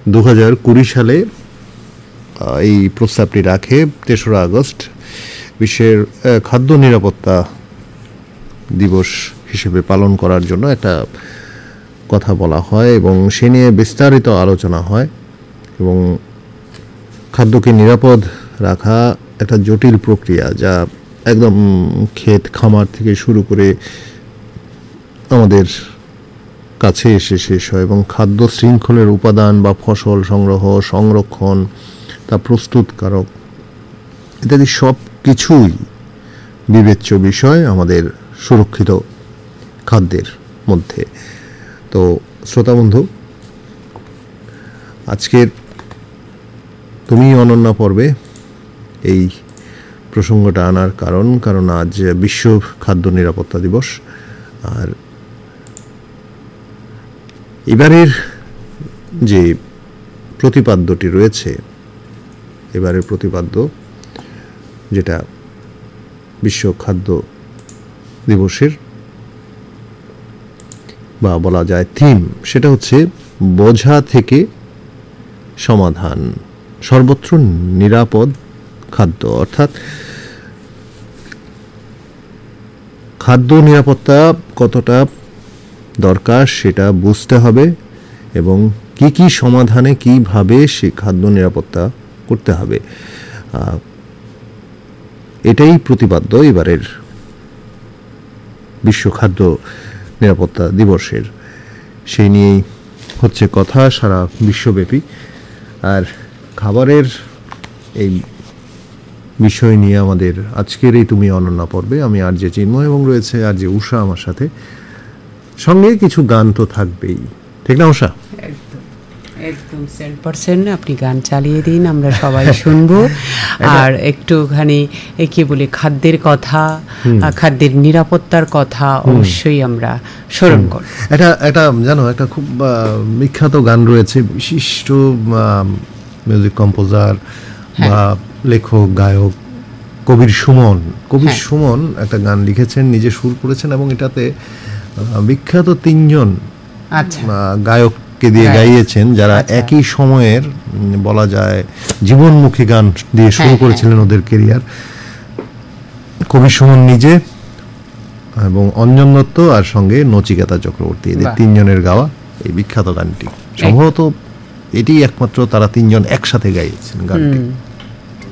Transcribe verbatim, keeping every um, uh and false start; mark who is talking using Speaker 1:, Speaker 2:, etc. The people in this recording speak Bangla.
Speaker 1: দু হাজার কুড়ি সালে এই প্রস্তাবটি রাখে তেসরা আগস্ট বিশ্বের খাদ্য নিরাপত্তা দিবস হিসেবে পালন করার জন্য একটা কথা বলা হয় এবং সে নিয়ে বিস্তারিত আলোচনা হয়। এবং খাদ্যকে নিরাপদ রাখা একটা জটিল প্রক্রিয়া, যা একদম ক্ষেত খামার থেকে শুরু করে আমাদের কাছে এসে শেষ হয় এবং খাদ্য শৃঙ্খলের উপাদান বা ফসল সংগ্রহ, সংরক্ষণ, তা প্রস্তুতকারক ইত্যাদি সব কিছুই বিবেচ্য বিষয় আমাদের সুরক্ষিত খাদ্যের মধ্যে। তো শ্রোতা বন্ধু, আজকের তুমি অনন্যা পর্বে এই প্রসঙ্গটা আনার কারণ কারণ আজ বিশ্ব খাদ্য নিরাপত্তা দিবস। আর এবারের যে প্রতিপাদ্যটি রয়েছে, এবারের প্রতিপাদ্য যেটা বিশ্ব খাদ্য দিবসের বা বলা যায় থিম, সেটা হচ্ছে বোঝা থেকে সমাধান, সর্বত্র নিরাপদ খাদ্য। অর্থাৎ খাদ্য নিরাপত্তা কতটা দরকার সেটা বুঝতে হবে এবং কি কি সমাধানে কিভাবে সে খাদ্য নিরাপত্তা করতে হবে, এটাই প্রতিপাদ্য এবারের বিশ্ব খাদ্য নিরাপত্তা দিবসের। সেই নিয়েই হচ্ছে কথা সারা বিশ্বব্যাপী। আর খাবারের এই বিষয় নিয়ে আমাদের আজকের এই তুমি অনন্যা পর্বে আমি আর যে চিন্ময় এবং রয়েছে আর যে উষা আমার সাথে, সঙ্গে কিছু গান তো থাকবেই, ঠিক না উষা?
Speaker 2: একদম একদম সেন্ট পার্সেন্ট আপনি গান চালিয়ে দিন, আমরা সবাই শুনবো। আর একটুখানি কি বলি, খাদ্যের কথা, খাদ্যের নিরাপত্তার কথা অবশ্যই আমরা স্মরণ করব।
Speaker 1: এটা এটা জানো, একটা খুব বিখ্যাত গান রয়েছে, বিশিষ্ট মিউজিক কম্পোজার বা লেখক গায়ক কবির সুমন। কবির সুমন একটা গান লিখেছেন, নিজে সুর করেছেন এবং এটাতে বিখ্যাত তিনজন গায়ককে দিয়ে গাইয়েছেন, যারা একই সময়ের বলা যায় জীবনমুখী গান দিয়ে শুরু করেছিলেন ওদের কেরিয়ার। কবির সুমন নিজে এবং অঞ্জন দত্ত আর সঙ্গে নচিকেতা চক্রবর্তী, এদের তিনজনের গাওয়া এই বিখ্যাত গানটি। সম্ভবত এটি একমাত্র তারা তিনজন একসাথে গাইয়েছেন গানটি।